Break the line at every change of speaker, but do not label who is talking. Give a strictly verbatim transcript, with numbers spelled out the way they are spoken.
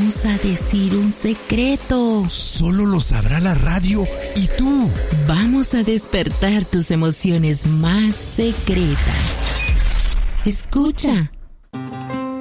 vamos a decir un secreto.
Solo lo sabrá la radio y tú.
Vamos a despertar tus emociones más secretas. Escucha.